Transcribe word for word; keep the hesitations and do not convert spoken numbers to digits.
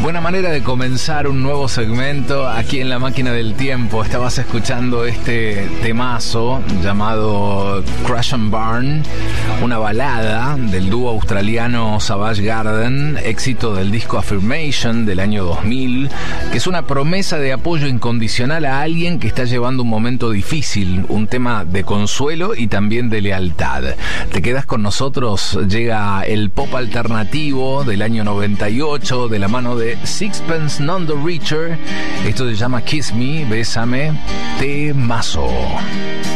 Buena manera de comenzar un nuevo segmento aquí en La Máquina del Tiempo. Estabas escuchando este temazo llamado Crash and Burn, una balada del dúo australiano Savage Garden, éxito del disco Affirmation del año dos mil, que es una promesa de apoyo incondicional a alguien que está llevando un momento difícil, un tema de consuelo y también de lealtad. Te quedas con nosotros, llega el pop alternativo del año noventa y ocho de la mano de Sixpence None the Richer. Esto se llama Kiss Me, Bésame, temazo.